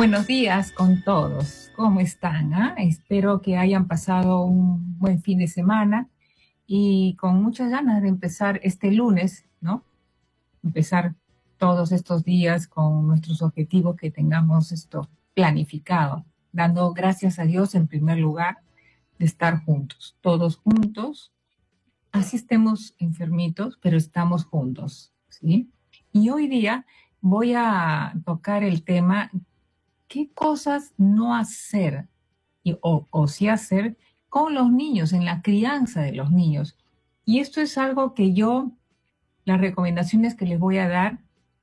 Buenos días con todos. ¿Cómo están? Espero que hayan pasado un buen fin de semana y con muchas ganas de empezar este lunes, ¿no? Empezar todos estos días con nuestros objetivos que tengamos esto planificado, dando gracias a Dios en primer lugar de estar juntos, todos juntos, así estemos enfermitos, pero estamos juntos, ¿sí? Y hoy día voy a tocar el tema qué cosas no hacer o sí hacer con los niños, en la crianza de los niños. Y esto es algo que las recomendaciones que les voy a dar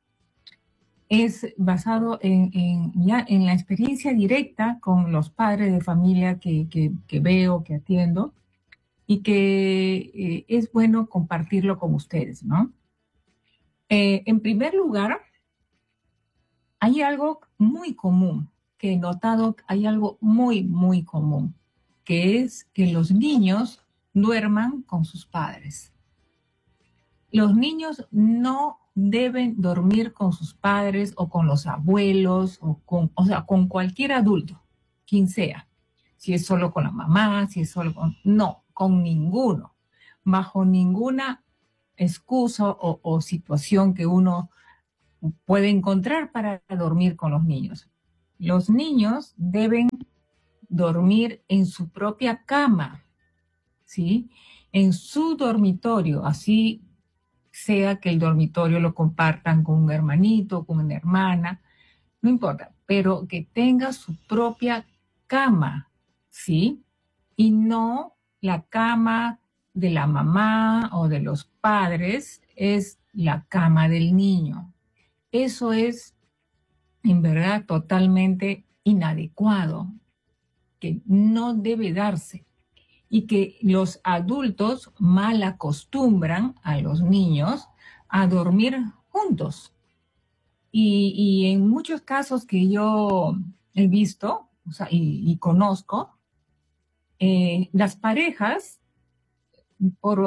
es basado ya en la experiencia directa con los padres de familia que veo, que atiendo, y que es bueno compartirlo con ustedes, ¿no? En primer lugar, hay algo muy común, que he notado, hay algo muy, muy común, que es que los niños duerman con sus padres. Los niños no deben dormir con sus padres o con los abuelos o sea, con cualquier adulto, quien sea. Si es solo con la mamá, si es solo con... No, con ninguno. Bajo ninguna excusa o situación que uno puede encontrar para dormir con los niños. Los niños deben dormir en su propia cama, ¿sí? En su dormitorio, así sea que el dormitorio lo compartan con un hermanito, con una hermana, no importa, pero que tenga su propia cama, ¿sí? Y no la cama de la mamá o de los padres, es la cama del niño. Eso es, en verdad, totalmente inadecuado, que no debe darse y que los adultos mal acostumbran a los niños a dormir juntos. Y en muchos casos que yo he visto, o sea, y conozco, las parejas, por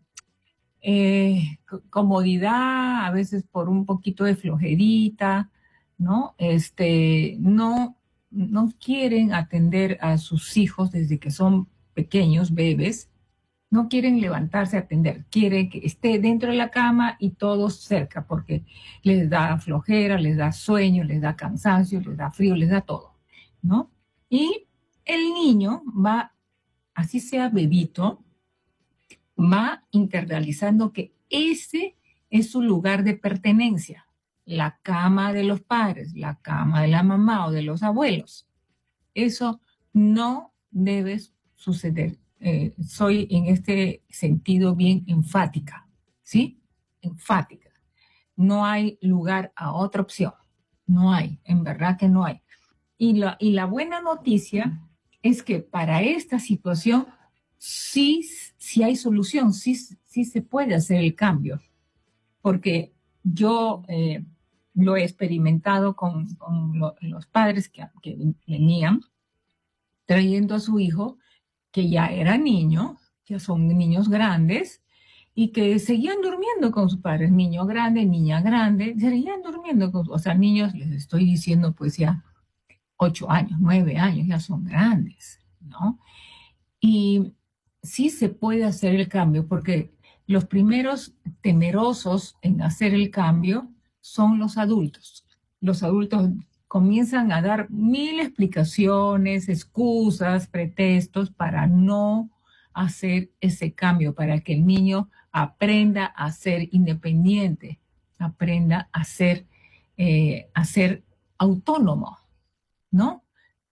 comodidad, a veces por un poquito de flojerita, ¿no? No quieren atender a sus hijos desde que son pequeños, bebés, no quieren levantarse a atender, quieren que esté dentro de la cama y todos cerca, porque les da flojera, les da sueño, les da cansancio, les da frío, les da todo, ¿no? Y el niño va, así sea bebito, va internalizando que ese es su lugar de pertenencia, la cama de los padres, la cama de la mamá o de los abuelos. Eso no debe suceder. Soy en este sentido bien enfática, ¿sí? Enfática. No hay lugar a otra opción. No hay, en verdad que no hay. Y la buena noticia es que para esta situación sí hay solución, sí se puede hacer el cambio, porque yo lo he experimentado con los padres que venían trayendo a su hijo, que ya era niño, ya son niños grandes, y que seguían durmiendo con sus padres, niño grande, niña grande, seguían durmiendo o sea, niños, les estoy diciendo, pues ya 8 años, 9 años, ya son grandes, ¿no? Y sí se puede hacer el cambio, porque los primeros temerosos en hacer el cambio son los adultos. Los adultos comienzan a dar mil explicaciones, excusas, pretextos para no hacer ese cambio, para que el niño aprenda a ser independiente, aprenda a ser autónomo, ¿no?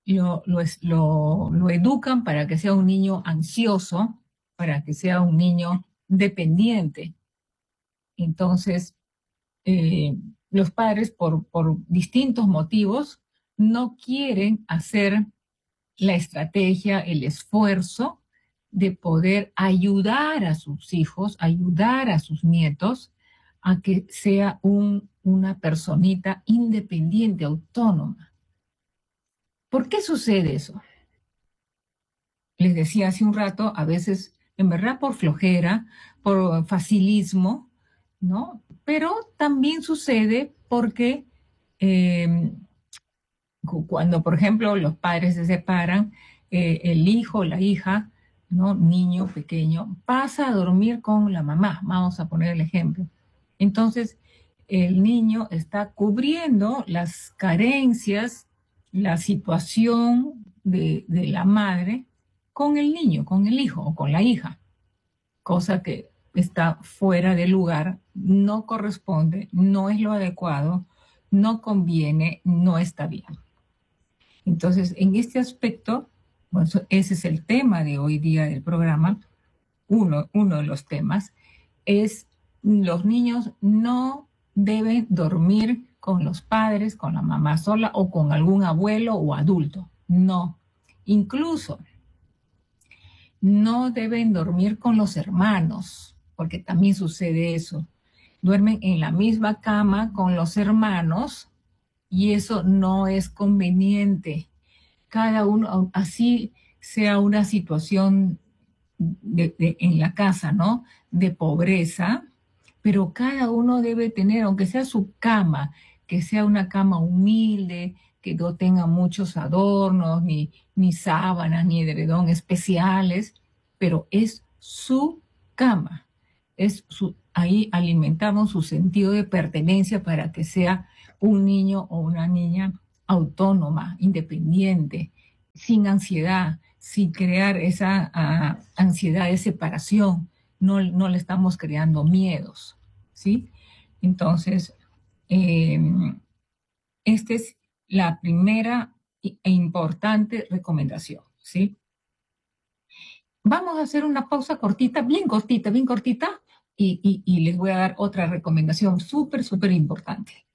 Lo educan para que sea un niño ansioso, para que sea un niño dependiente. Entonces, los padres, por distintos motivos, no quieren hacer la estrategia, el esfuerzo de poder ayudar a sus hijos, ayudar a sus nietos a que sea una personita independiente, autónoma. ¿Por qué sucede eso? Les decía hace un rato, a veces, en verdad, por flojera, por facilismo, ¿no? Pero también sucede porque eh, Cuando, por ejemplo, los padres se separan, el hijo o la hija, ¿no? Niño pequeño, pasa a dormir con la mamá, vamos a poner el ejemplo. Entonces, el niño está cubriendo las carencias, la situación de la madre con el niño, con el hijo o con la hija, cosa que está fuera de lugar, no corresponde, no es lo adecuado, no conviene, no está bien. Entonces, en este aspecto, bueno, ese es el tema de hoy día del programa, uno de los temas, es los niños no deben dormir con los padres, con la mamá sola o con algún abuelo o adulto. No. Incluso no deben dormir con los hermanos, porque también sucede eso. Duermen en la misma cama con los hermanos y eso no es conveniente. Cada uno, así sea una situación en la casa, ¿no? De pobreza, pero cada uno debe tener, aunque sea su cama, que sea una cama humilde, que no tenga muchos adornos, ni sábanas, ni edredón especiales, pero es su cama. Ahí alimentamos su sentido de pertenencia para que sea un niño o una niña autónoma, independiente, sin ansiedad, sin crear esa ansiedad de separación. No le estamos creando miedos, ¿sí? Entonces, eh, esta es la primera e importante recomendación, ¿sí? Vamos a hacer una pausa cortita, bien cortita, y les voy a dar otra recomendación súper importante.